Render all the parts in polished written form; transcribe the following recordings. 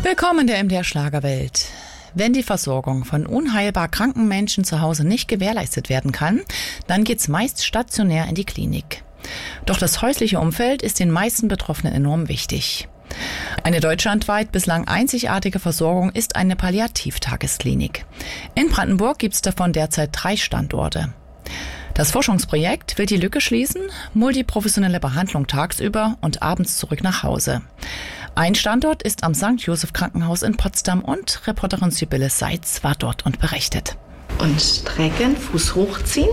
Willkommen in der MDR Schlagerwelt. Wenn die Versorgung von unheilbar kranken Menschen zu Hause nicht gewährleistet werden kann, dann geht's meist stationär in die Klinik. Doch das häusliche Umfeld ist den meisten Betroffenen enorm wichtig. Eine deutschlandweit bislang einzigartige Versorgung ist eine Palliativtagesklinik. In Brandenburg gibt's davon derzeit 3 Standorte. Das Forschungsprojekt will die Lücke schließen, multiprofessionelle Behandlung tagsüber und abends zurück nach Hause. Ein Standort ist am St. Joseph Krankenhaus in Potsdam und Reporterin Sibylle Seitz war dort und berichtet. Und strecken, Fuß hochziehen,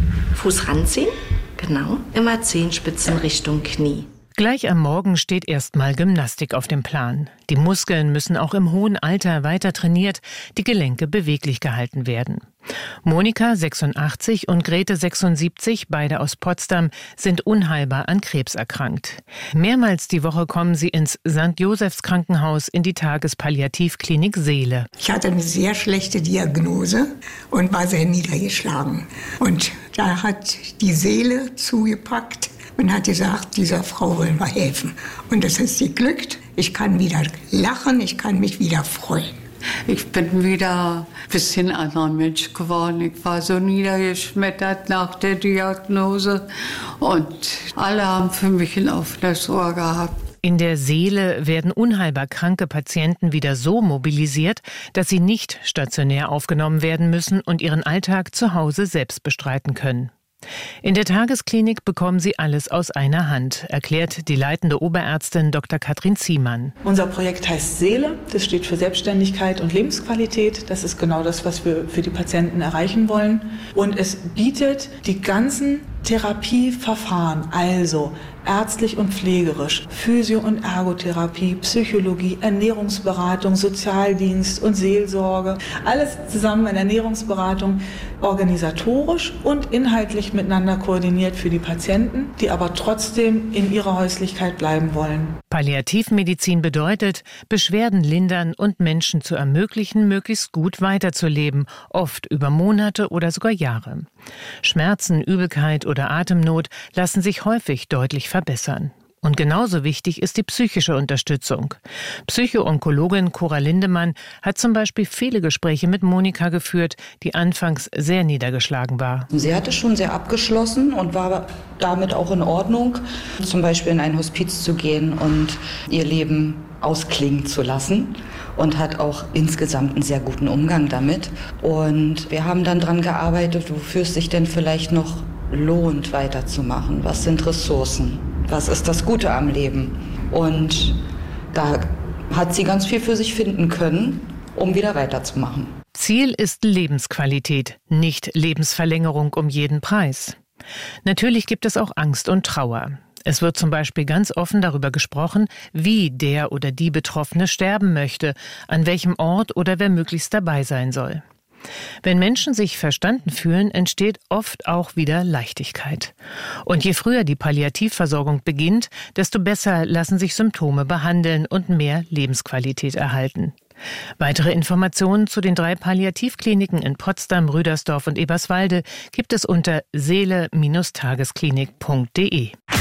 Fuß ranziehen, genau, immer Zehenspitzen Richtung Knie. Gleich am Morgen steht erstmal Gymnastik auf dem Plan. Die Muskeln müssen auch im hohen Alter weiter trainiert, die Gelenke beweglich gehalten werden. Monika, 86, und Grete, 76, beide aus Potsdam, sind unheilbar an Krebs erkrankt. Mehrmals die Woche kommen sie ins St. Josephs Krankenhaus in die Tagespalliativklinik Seele. Ich hatte eine sehr schlechte Diagnose und war sehr niedergeschlagen. Und da hat die Seele zugepackt und hat gesagt, dieser Frau wollen wir helfen. Und das ist sie glückt. Ich kann wieder lachen, ich kann mich wieder freuen. Ich bin wieder ein bisschen anderer Mensch geworden. Ich war so niedergeschmettert nach der Diagnose. Und alle haben für mich ein offenes Ohr gehabt. In der Seele werden unheilbar kranke Patienten wieder so mobilisiert, dass sie nicht stationär aufgenommen werden müssen und ihren Alltag zu Hause selbst bestreiten können. In der Tagesklinik bekommen sie alles aus einer Hand, erklärt die leitende Oberärztin Dr. Katrin Ziemann. Unser Projekt heißt Seele, das steht für Selbstständigkeit und Lebensqualität. Das ist genau das, was wir für die Patienten erreichen wollen. Und es bietet die ganzen Therapieverfahren, also ärztlich und pflegerisch, Physio- und Ergotherapie, Psychologie, Ernährungsberatung, Sozialdienst und Seelsorge. Alles zusammen in Ernährungsberatung, organisatorisch und inhaltlich miteinander koordiniert für die Patienten, die aber trotzdem in ihrer Häuslichkeit bleiben wollen. Palliativmedizin bedeutet, Beschwerden lindern und Menschen zu ermöglichen, möglichst gut weiterzuleben, oft über Monate oder sogar Jahre. Schmerzen, Übelkeit oder Atemnot lassen sich häufig deutlich verbessern. Und genauso wichtig ist die psychische Unterstützung. Psycho-Onkologin Cora Lindemann hat zum Beispiel viele Gespräche mit Monika geführt, die anfangs sehr niedergeschlagen war. Sie hatte schon sehr abgeschlossen und war damit auch in Ordnung, zum Beispiel in ein Hospiz zu gehen und ihr Leben ausklingen zu lassen. Und hat auch insgesamt einen sehr guten Umgang damit. Und wir haben dann dran gearbeitet, wofür es sich denn vielleicht noch lohnt, weiterzumachen. Was sind Ressourcen? Was ist das Gute am Leben? Und da hat sie ganz viel für sich finden können, um wieder weiterzumachen. Ziel ist Lebensqualität, nicht Lebensverlängerung um jeden Preis. Natürlich gibt es auch Angst und Trauer. Es wird zum Beispiel ganz offen darüber gesprochen, wie der oder die Betroffene sterben möchte, an welchem Ort oder wer möglichst dabei sein soll. Wenn Menschen sich verstanden fühlen, entsteht oft auch wieder Leichtigkeit. Und je früher die Palliativversorgung beginnt, desto besser lassen sich Symptome behandeln und mehr Lebensqualität erhalten. Weitere Informationen zu den 3 Palliativkliniken in Potsdam, Rüdersdorf und Eberswalde gibt es unter seele-tagesklinik.de.